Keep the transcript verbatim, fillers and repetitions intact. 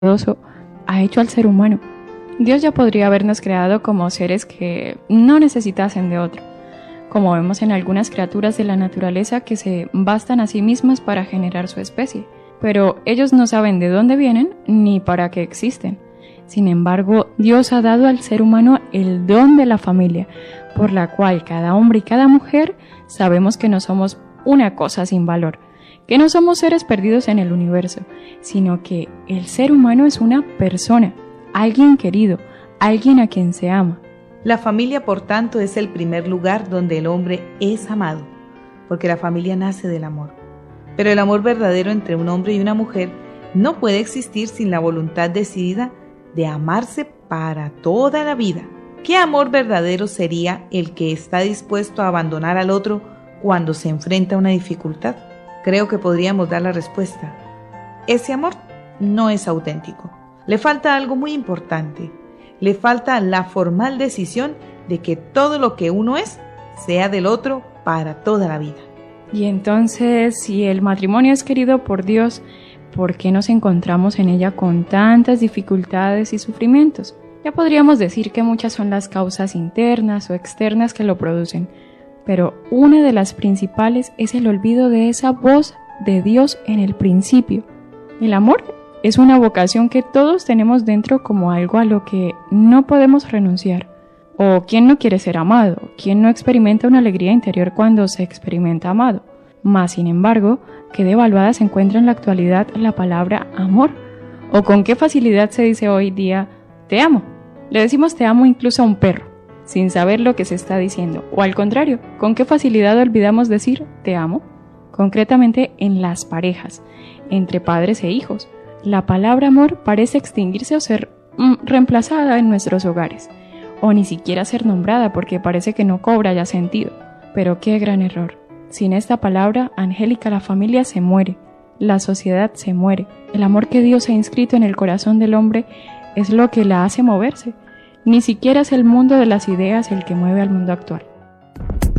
ha hecho al ser humano. Dios ya podría habernos creado como seres que no necesitasen de otro, como vemos en algunas criaturas de la naturaleza que se bastan a sí mismas para generar su especie, pero ellos no saben de dónde vienen ni para qué existen. Sin embargo, Dios ha dado al ser humano el don de la familia, por la cual cada hombre y cada mujer sabemos que no somos una cosa sin valor, que no somos seres perdidos en el universo, sino que el ser humano es una persona, alguien querido, alguien a quien se ama. La familia, por tanto, es el primer lugar donde el hombre es amado, porque la familia nace del amor. Pero el amor verdadero entre un hombre y una mujer no puede existir sin la voluntad decidida de amarse para toda la vida. ¿Qué amor verdadero sería el que está dispuesto a abandonar al otro cuando se enfrenta a una dificultad? Creo que podríamos dar la respuesta. Ese amor no es auténtico. Le falta algo muy importante. Le falta la formal decisión de que todo lo que uno es sea del otro para toda la vida. Y entonces, si el matrimonio es querido por Dios, ¿por qué nos encontramos en ella con tantas dificultades y sufrimientos? Ya podríamos decir que muchas son las causas internas o externas que lo producen, pero una de las principales es el olvido de esa voz de Dios en el principio. El amor es una vocación que todos tenemos dentro como algo a lo que no podemos renunciar. ¿O quién no quiere ser amado? ¿Quién no experimenta una alegría interior cuando se experimenta amado? Mas, sin embargo, qué devaluada se encuentra en la actualidad la palabra amor. ¿O con qué facilidad se dice hoy día te amo? Le decimos te amo incluso a un perro, sin saber lo que se está diciendo. O al contrario, ¿con qué facilidad olvidamos decir te amo? Concretamente en las parejas, entre padres e hijos. La palabra amor parece extinguirse o ser mm, reemplazada en nuestros hogares, o ni siquiera ser nombrada porque parece que no cobra ya sentido. Pero qué gran error. Sin esta palabra, Angélica, la familia se muere, la sociedad se muere. El amor que Dios ha inscrito en el corazón del hombre es lo que la hace moverse. Ni siquiera es el mundo de las ideas el que mueve al mundo actual.